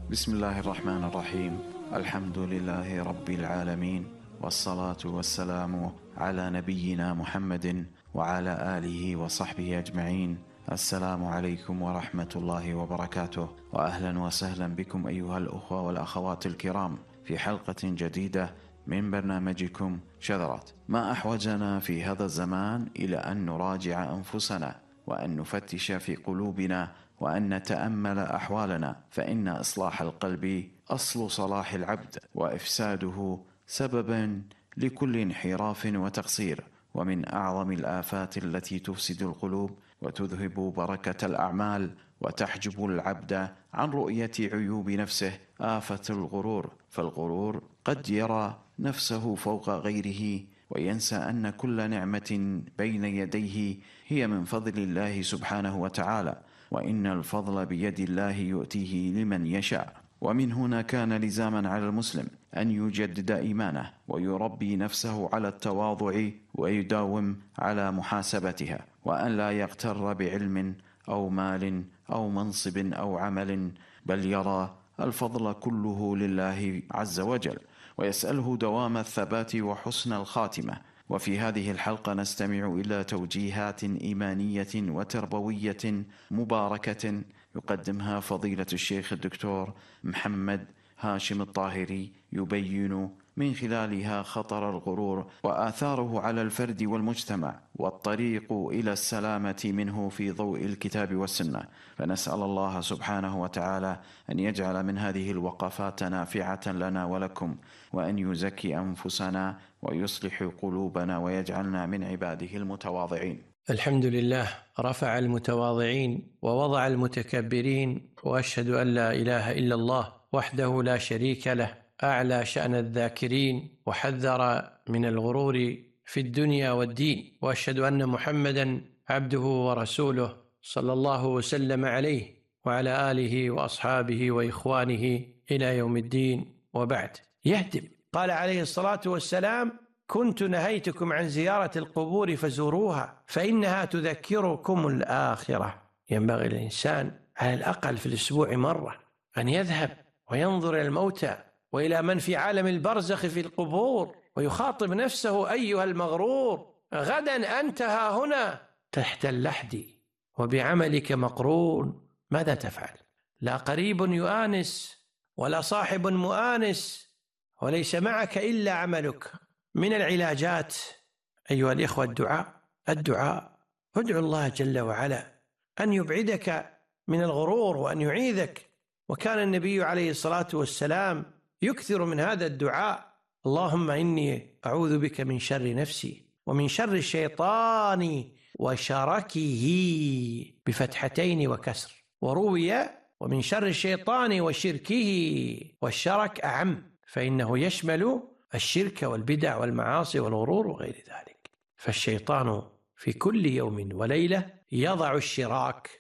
بسم الله الرحمن الرحيم. الحمد لله رب العالمين، والصلاة والسلام على نبينا محمد وعلى آله وصحبه أجمعين. السلام عليكم ورحمة الله وبركاته، وأهلا وسهلا بكم أيها الأخوة والأخوات الكرام في حلقة جديدة من برنامجكم شذرات. ما أحوجنا في هذا الزمان إلى أن نراجع أنفسنا وأن نفتش في قلوبنا وأن نتأمل أحوالنا، فإن إصلاح القلب أصل صلاح العبد، وإفساده سببا لكل انحراف وتقصير. ومن أعظم الآفات التي تفسد القلوب وتذهب بركة الأعمال وتحجب العبد عن رؤية عيوب نفسه آفة الغرور. فالغرور قد يرى نفسه فوق غيره وينسى أن كل نعمة بين يديه هي من فضل الله سبحانه وتعالى، وإن الفضل بيد الله يؤتيه لمن يشاء. ومن هنا كان لزاما على المسلم أن يجدد إيمانه ويربي نفسه على التواضع ويداوم على محاسبتها، وأن لا يغتر بعلم أو مال أو منصب أو عمل، بل يرى الفضل كله لله عز وجل ويسأله دوام الثبات وحسن الخاتمة. وفي هذه الحلقة نستمع إلى توجيهات إيمانية وتربوية مباركة يقدمها فضيلة الشيخ الدكتور محمد هاشم الطاهري، يبين من خلالها خطر الغرور وآثاره على الفرد والمجتمع والطريق إلى السلامة منه في ضوء الكتاب والسنة. فنسأل الله سبحانه وتعالى أن يجعل من هذه الوقفات نافعة لنا ولكم، وأن يزكي أنفسنا ويصلح قلوبنا ويجعلنا من عباده المتواضعين. الحمد لله رفع المتواضعين ووضع المتكبرين، وأشهد أن لا إله إلا الله وحده لا شريك له، أعلى شأن الذاكرين وحذر من الغرور في الدنيا والدين. وأشهد أن محمدا عبده ورسوله صلى الله وسلم عليه وعلى آله وأصحابه وإخوانه إلى يوم الدين. وبعد، يهدم. قال عليه الصلاة والسلام: كنت نهيتكم عن زيارة القبور فزوروها فإنها تذكركم الآخرة. ينبغي الإنسان على الأقل في الأسبوع مرة أن يذهب وينظر إلى الموتى وإلى من في عالم البرزخ في القبور، ويخاطب نفسه: أيها المغرور، غدا أنت ها هنا تحت اللحد وبعملك مقرون، ماذا تفعل؟ لا قريب يؤانس ولا صاحب مؤانس، وليس معك إلا عملك. من العلاجات أيها الإخوة الدعاء. ادعو الله جل وعلا أن يبعدك من الغرور وأن يعيذك. وكان النبي عليه الصلاة والسلام يكثر من هذا الدعاء: اللهم إني أعوذ بك من شر نفسي ومن شر الشيطان وشركه بفتحتين وكسر. وروي: ومن شر الشيطان وشركه، والشرك أعم، فإنه يشمل الشرك والبدع والمعاصي والغرور وغير ذلك. فالشيطان في كل يوم وليلة يضع الشراك